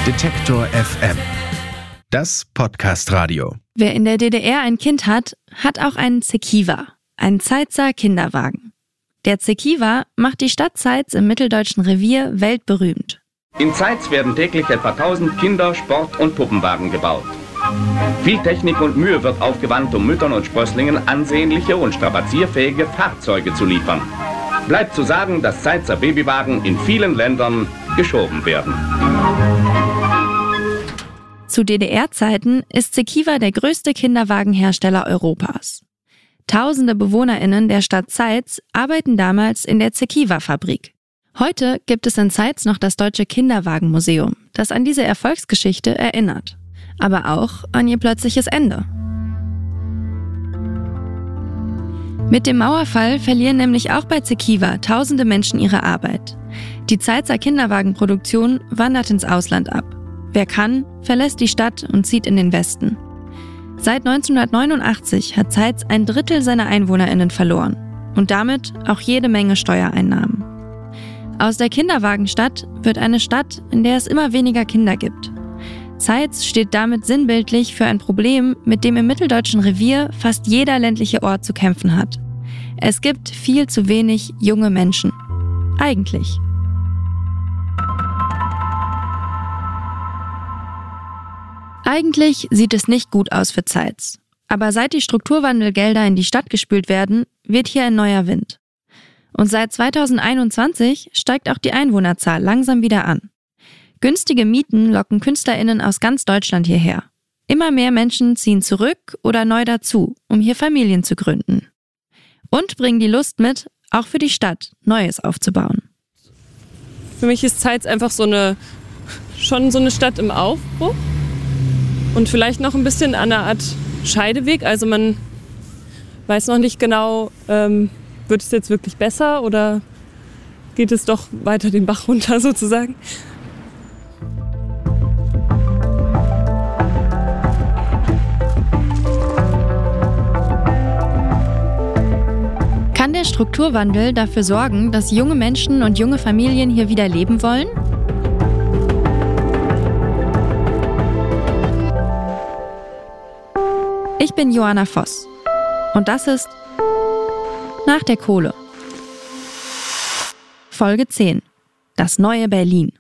Detektor FM. Das Podcast-Radio. Wer in der DDR ein Kind hat, hat auch einen Zekiwa, einen Zeitzer Kinderwagen. Der Zekiwa macht die Stadt Zeitz im mitteldeutschen Revier weltberühmt. In Zeitz werden täglich etwa 1000 Kinder-, Sport- und Puppenwagen gebaut. Viel Technik und Mühe wird aufgewandt, um Müttern und Sprösslingen ansehnliche und strapazierfähige Fahrzeuge zu liefern. Bleibt zu sagen, dass Zeitzer Babywagen in vielen Ländern geschoben werden. Zu DDR-Zeiten ist Zekiwa der größte Kinderwagenhersteller Europas. Tausende BewohnerInnen der Stadt Zeitz arbeiten damals in der Zekiwa-Fabrik. Heute gibt es in Zeitz noch das Deutsche Kinderwagenmuseum, das an diese Erfolgsgeschichte erinnert. Aber auch an ihr plötzliches Ende. Mit dem Mauerfall verlieren nämlich auch bei Zekiwa tausende Menschen ihre Arbeit. Die Zeitzer Kinderwagenproduktion wandert ins Ausland ab. Wer kann, verlässt die Stadt und zieht in den Westen. Seit 1989 hat Zeitz 1/3 seiner EinwohnerInnen verloren und damit auch jede Menge Steuereinnahmen. Aus der Kinderwagenstadt wird eine Stadt, in der es immer weniger Kinder gibt. Zeitz steht damit sinnbildlich für ein Problem, mit dem im mitteldeutschen Revier fast jeder ländliche Ort zu kämpfen hat. Es gibt viel zu wenig junge Menschen. Eigentlich. Eigentlich sieht es nicht gut aus für Zeitz. Aber seit die Strukturwandelgelder in die Stadt gespült werden, weht hier ein neuer Wind. Und seit 2021 steigt auch die Einwohnerzahl langsam wieder an. Günstige Mieten locken KünstlerInnen aus ganz Deutschland hierher. Immer mehr Menschen ziehen zurück oder neu dazu, um hier Familien zu gründen. Und bringen die Lust mit, auch für die Stadt Neues aufzubauen. Für mich ist Zeitz einfach schon so eine Stadt im Aufbruch. Und vielleicht noch ein bisschen an einer Art Scheideweg. Also man weiß noch nicht genau, wird es jetzt wirklich besser oder geht es doch weiter den Bach runter sozusagen. Kann der Strukturwandel dafür sorgen, dass junge Menschen und junge Familien hier wieder leben wollen? Ich bin Johanna Voss und das ist Nach der Kohle. Folge 10. Das neue Berlin.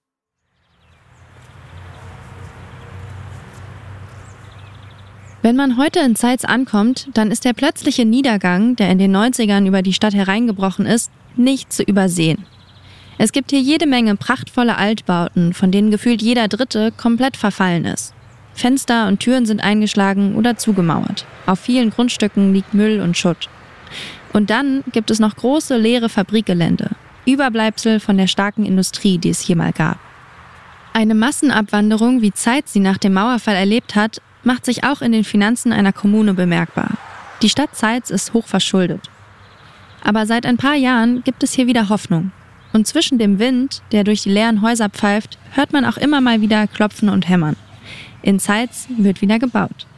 Wenn man heute in Zeitz ankommt, dann ist der plötzliche Niedergang, der in den 90ern über die Stadt hereingebrochen ist, nicht zu übersehen. Es gibt hier jede Menge prachtvolle Altbauten, von denen gefühlt jeder dritte komplett verfallen ist. Fenster und Türen sind eingeschlagen oder zugemauert. Auf vielen Grundstücken liegt Müll und Schutt. Und dann gibt es noch große leere Fabrikgelände, Überbleibsel von der starken Industrie, die es hier mal gab. Eine Massenabwanderung, wie Zeitz sie nach dem Mauerfall erlebt hat, macht sich auch in den Finanzen einer Kommune bemerkbar. Die Stadt Zeitz ist hoch verschuldet. Aber seit ein paar Jahren gibt es hier wieder Hoffnung. Und zwischen dem Wind, der durch die leeren Häuser pfeift, hört man auch immer mal wieder Klopfen und Hämmern. In Zeitz wird wieder gebaut.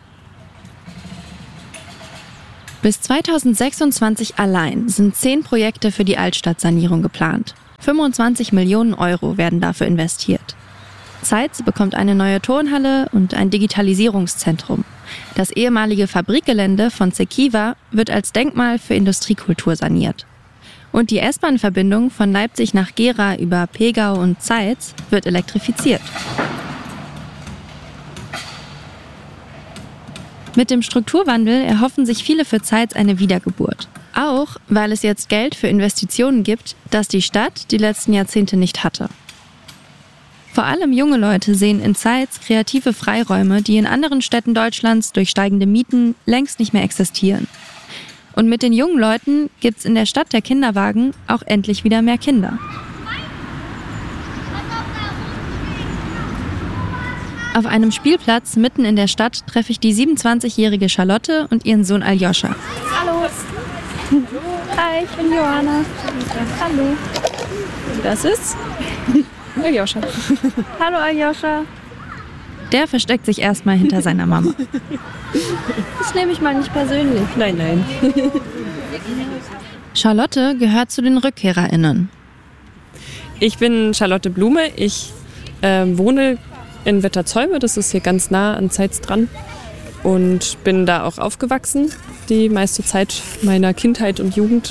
Bis 2026 allein sind 10 Projekte für die Altstadtsanierung geplant. 25 Millionen Euro werden dafür investiert. Zeitz bekommt eine neue Turnhalle und ein Digitalisierungszentrum. Das ehemalige Fabrikgelände von Zekiwa wird als Denkmal für Industriekultur saniert. Und die S-Bahn-Verbindung von Leipzig nach Gera über Pegau und Zeitz wird elektrifiziert. Mit dem Strukturwandel erhoffen sich viele für Zeitz eine Wiedergeburt. Auch, weil es jetzt Geld für Investitionen gibt, das die Stadt die letzten Jahrzehnte nicht hatte. Vor allem junge Leute sehen in Zeitz kreative Freiräume, die in anderen Städten Deutschlands durch steigende Mieten längst nicht mehr existieren. Und mit den jungen Leuten gibt's in der Stadt der Kinderwagen auch endlich wieder mehr Kinder. Auf einem Spielplatz mitten in der Stadt treffe ich die 27-jährige Charlotte und ihren Sohn Aljoscha. Hallo. Hi, ich bin Johanna. Hallo. Das ist Aljoscha. Hallo Aljoscha. Der versteckt sich erstmal hinter seiner Mama. Das nehme ich mal nicht persönlich. Nein. Charlotte gehört zu den RückkehrerInnen. Ich bin Charlotte Blume. Ich wohne in Wetterzäume, das ist hier ganz nah an Zeitz dran. Und bin da auch aufgewachsen, die meiste Zeit meiner Kindheit und Jugend.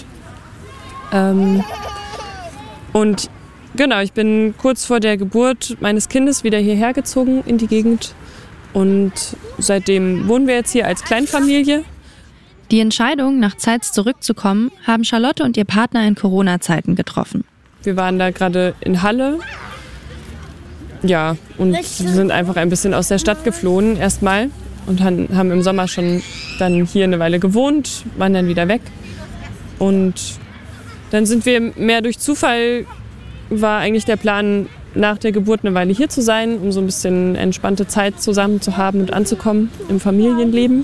Und genau, ich bin kurz vor der Geburt meines Kindes wieder hierher gezogen in die Gegend. Und seitdem wohnen wir jetzt hier als Kleinfamilie. Die Entscheidung, nach Zeitz zurückzukommen, haben Charlotte und ihr Partner in Corona-Zeiten getroffen. Wir waren da gerade in Halle. Ja, und sind einfach ein bisschen aus der Stadt geflohen erstmal. Und haben im Sommer schon dann hier eine Weile gewohnt, waren dann wieder weg. Und dann sind wir mehr durch Zufall, war eigentlich der Plan, nach der Geburt eine Weile hier zu sein, um so ein bisschen entspannte Zeit zusammen zu haben und anzukommen im Familienleben.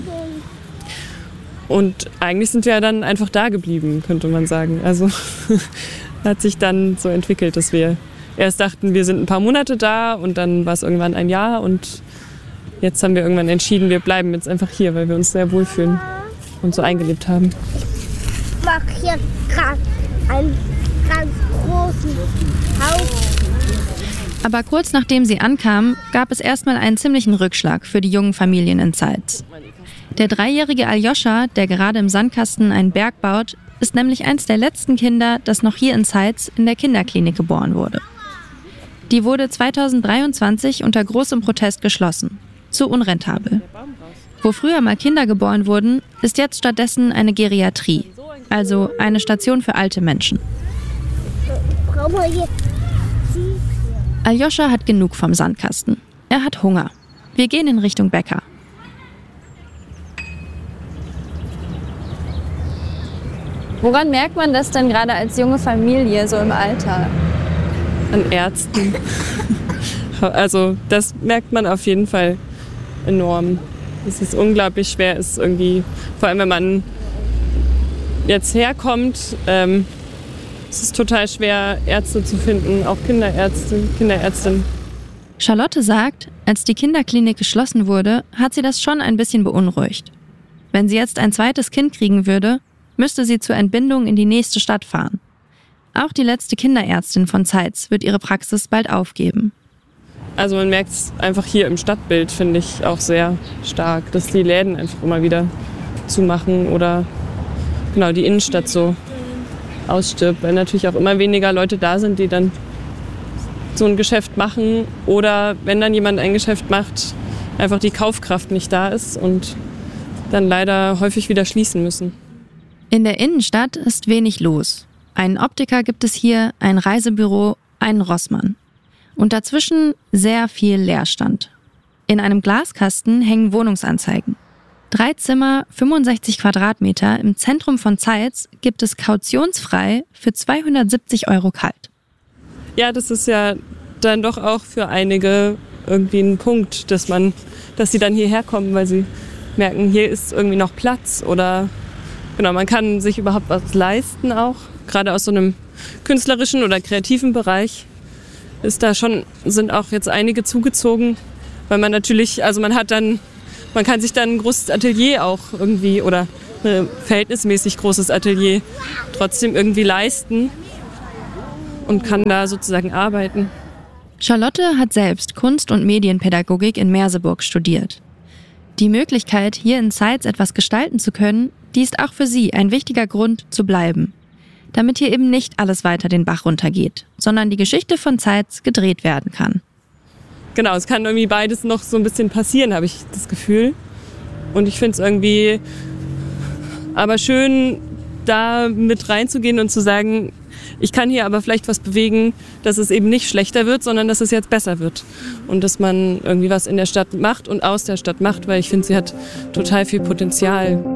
Und eigentlich sind wir dann einfach da geblieben, könnte man sagen. Also hat sich dann so entwickelt, dass wir erst dachten, wir sind ein paar Monate da und dann war es irgendwann ein Jahr und jetzt haben wir irgendwann entschieden, wir bleiben jetzt einfach hier, weil wir uns sehr wohlfühlen und so eingelebt haben. Ich mache hier gerade einen ganz großen Haus. Aber kurz nachdem sie ankamen, gab es erstmal einen ziemlichen Rückschlag für die jungen Familien in Zeitz. Der 3-jährige Aljoscha, der gerade im Sandkasten einen Berg baut, ist nämlich eins der letzten Kinder, das noch hier in Zeitz in der Kinderklinik geboren wurde. Die wurde 2023 unter großem Protest geschlossen. Zu unrentabel. Wo früher mal Kinder geboren wurden, ist jetzt stattdessen eine Geriatrie, also eine Station für alte Menschen. Aljoscha hat genug vom Sandkasten. Er hat Hunger. Wir gehen in Richtung Bäcker. Woran merkt man das denn gerade als junge Familie so im Alter? An Ärzten. Also das merkt man auf jeden Fall enorm. Es ist unglaublich schwer, ist irgendwie, vor allem wenn man jetzt herkommt, es ist total schwer, Ärzte zu finden, auch Kinderärztinnen. Charlotte sagt, als die Kinderklinik geschlossen wurde, hat sie das schon ein bisschen beunruhigt. Wenn sie jetzt ein zweites Kind kriegen würde, müsste sie zur Entbindung in die nächste Stadt fahren. Auch die letzte Kinderärztin von Zeitz wird ihre Praxis bald aufgeben. Also man merkt es einfach hier im Stadtbild, finde ich, auch sehr stark, dass die Läden einfach immer wieder zumachen oder genau die Innenstadt so ausstirbt, weil natürlich auch immer weniger Leute da sind, die dann so ein Geschäft machen oder wenn dann jemand ein Geschäft macht, einfach die Kaufkraft nicht da ist und dann leider häufig wieder schließen müssen. In der Innenstadt ist wenig los. Einen Optiker gibt es hier, ein Reisebüro, einen Rossmann. Und dazwischen sehr viel Leerstand. In einem Glaskasten hängen Wohnungsanzeigen. 3 Zimmer, 65 Quadratmeter im Zentrum von Zeitz gibt es kautionsfrei für 270 € kalt. Ja, das ist ja dann doch auch für einige irgendwie ein Punkt, dass sie dann hierher kommen, weil sie merken, hier ist irgendwie noch Platz oder genau, man kann sich überhaupt was leisten auch. Gerade aus so einem künstlerischen oder kreativen Bereich sind auch jetzt einige zugezogen, weil man natürlich, also man kann sich dann ein großes Atelier auch irgendwie oder ein verhältnismäßig großes Atelier trotzdem irgendwie leisten und kann da sozusagen arbeiten. Charlotte hat selbst Kunst- und Medienpädagogik in Merseburg studiert. Die Möglichkeit, hier in Zeitz etwas gestalten zu können, die ist auch für sie ein wichtiger Grund zu bleiben. Damit hier eben nicht alles weiter den Bach runtergeht, sondern die Geschichte von Zeitz gedreht werden kann. Genau, es kann irgendwie beides noch so ein bisschen passieren, habe ich das Gefühl. Und ich finde es irgendwie aber schön, da mit reinzugehen und zu sagen, ich kann hier aber vielleicht was bewegen, dass es eben nicht schlechter wird, sondern dass es jetzt besser wird. Und dass man irgendwie was in der Stadt macht und aus der Stadt macht, weil ich finde, sie hat total viel Potenzial.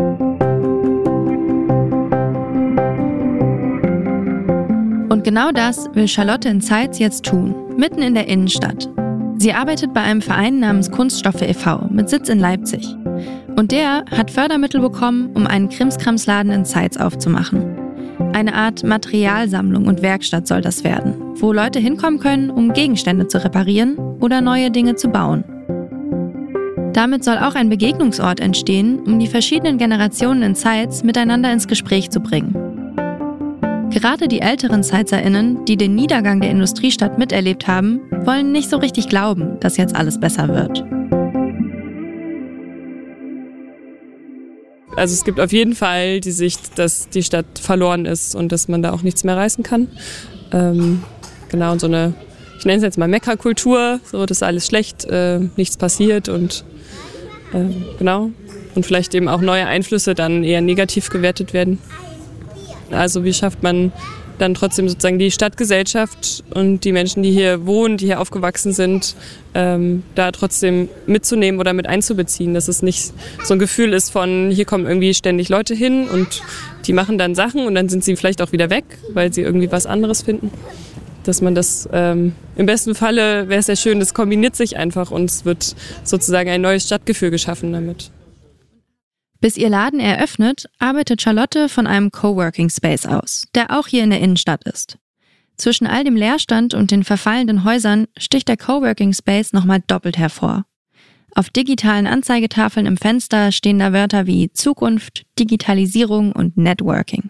Und genau das will Charlotte in Zeitz jetzt tun, mitten in der Innenstadt. Sie arbeitet bei einem Verein namens Kunststoffe e.V. mit Sitz in Leipzig. Und der hat Fördermittel bekommen, um einen Krimskramsladen in Zeitz aufzumachen. Eine Art Materialsammlung und Werkstatt soll das werden, wo Leute hinkommen können, um Gegenstände zu reparieren oder neue Dinge zu bauen. Damit soll auch ein Begegnungsort entstehen, um die verschiedenen Generationen in Zeitz miteinander ins Gespräch zu bringen. Gerade die älteren ZeizerInnen, die den Niedergang der Industriestadt miterlebt haben, wollen nicht so richtig glauben, dass jetzt alles besser wird. Also es gibt auf jeden Fall die Sicht, dass die Stadt verloren ist und dass man da auch nichts mehr reißen kann. Genau, und so eine, ich nenne es jetzt mal Mekka-Kultur, so das ist alles schlecht, nichts passiert und genau. Und vielleicht eben auch neue Einflüsse dann eher negativ gewertet werden. Also wie schafft man dann trotzdem sozusagen die Stadtgesellschaft und die Menschen, die hier wohnen, die hier aufgewachsen sind, da trotzdem mitzunehmen oder mit einzubeziehen. Dass es nicht so ein Gefühl ist von, hier kommen irgendwie ständig Leute hin und die machen dann Sachen und dann sind sie vielleicht auch wieder weg, weil sie irgendwie was anderes finden. Dass man das, im besten Falle wäre es sehr schön, das kombiniert sich einfach und es wird sozusagen ein neues Stadtgefühl geschaffen damit. Bis ihr Laden eröffnet, arbeitet Charlotte von einem Coworking Space aus, der auch hier in der Innenstadt ist. Zwischen all dem Leerstand und den verfallenden Häusern sticht der Coworking Space nochmal doppelt hervor. Auf digitalen Anzeigetafeln im Fenster stehen da Wörter wie Zukunft, Digitalisierung und Networking.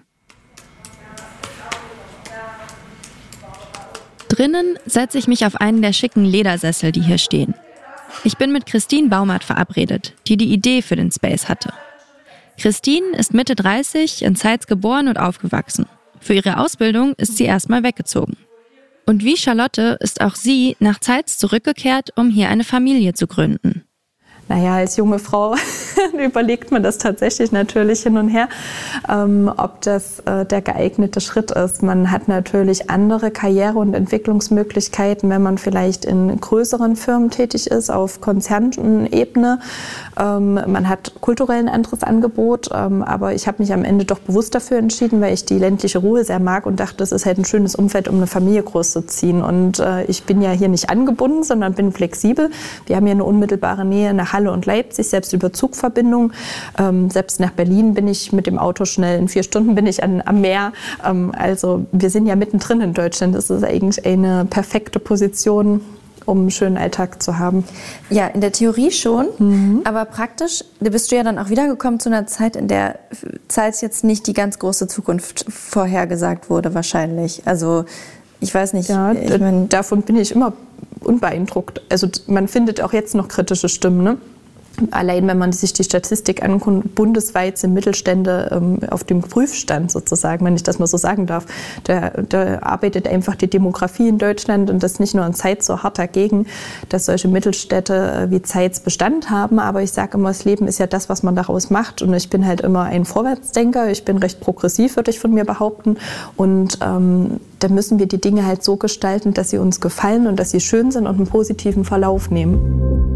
Drinnen setze ich mich auf einen der schicken Ledersessel, die hier stehen. Ich bin mit Christine Baumert verabredet, die die Idee für den Space hatte. Christine ist Mitte 30, in Zeitz geboren und aufgewachsen. Für ihre Ausbildung ist sie erstmal weggezogen. Und wie Charlotte ist auch sie nach Zeitz zurückgekehrt, um hier eine Familie zu gründen. Naja, als junge Frau überlegt man das tatsächlich natürlich hin und her, ob das der geeignete Schritt ist. Man hat natürlich andere Karriere- und Entwicklungsmöglichkeiten, wenn man vielleicht in größeren Firmen tätig ist, auf Konzernebene. Man hat kulturell ein anderes Angebot, aber ich habe mich am Ende doch bewusst dafür entschieden, weil ich die ländliche Ruhe sehr mag und dachte, das ist halt ein schönes Umfeld, um eine Familie großzuziehen. Und ich bin ja hier nicht angebunden, sondern bin flexibel. Wir haben hier eine unmittelbare Nähe nach Halle und Leipzig, selbst über Zugverbindung. Selbst nach Berlin bin ich mit dem Auto schnell. In 4 Stunden bin ich am Meer. Also wir sind ja mittendrin in Deutschland. Das ist eigentlich eine perfekte Position, um einen schönen Alltag zu haben. Ja, in der Theorie schon, aber praktisch bist du ja dann auch wiedergekommen zu einer Zeit, in der Zeitz jetzt nicht die ganz große Zukunft vorhergesagt wurde wahrscheinlich. Also ich weiß nicht. Ja, davon bin ich immer unbeeindruckt. Also man findet auch jetzt noch kritische Stimmen, ne? Allein wenn man sich die Statistik anguckt, bundesweit sind Mittelstände auf dem Prüfstand sozusagen, wenn ich das mal so sagen darf. Da arbeitet einfach die Demografie in Deutschland und das nicht nur in Zeitz so hart dagegen, dass solche Mittelstädte wie Zeitz Bestand haben. Aber ich sage immer, das Leben ist ja das, was man daraus macht. Und ich bin halt immer ein Vorwärtsdenker. Ich bin recht progressiv, würde ich von mir behaupten. Und da müssen wir die Dinge halt so gestalten, dass sie uns gefallen und dass sie schön sind und einen positiven Verlauf nehmen.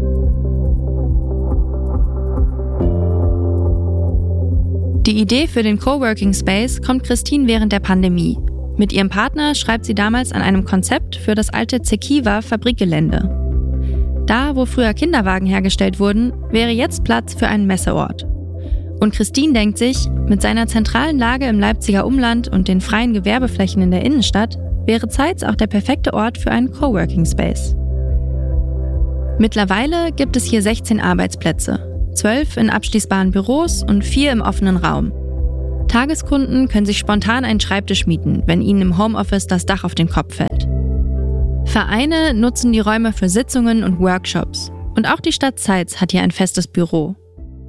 Die Idee für den Coworking Space kommt Christine während der Pandemie. Mit ihrem Partner schreibt sie damals an einem Konzept für das alte Zekiwa-Fabrikgelände. Da, wo früher Kinderwagen hergestellt wurden, wäre jetzt Platz für einen Messeort. Und Christine denkt sich, mit seiner zentralen Lage im Leipziger Umland und den freien Gewerbeflächen in der Innenstadt wäre Zeitz auch der perfekte Ort für einen Coworking Space. Mittlerweile gibt es hier 16 Arbeitsplätze. 12 in abschließbaren Büros und 4 im offenen Raum. Tageskunden können sich spontan einen Schreibtisch mieten, wenn ihnen im Homeoffice das Dach auf den Kopf fällt. Vereine nutzen die Räume für Sitzungen und Workshops. Und auch die Stadt Zeitz hat hier ein festes Büro.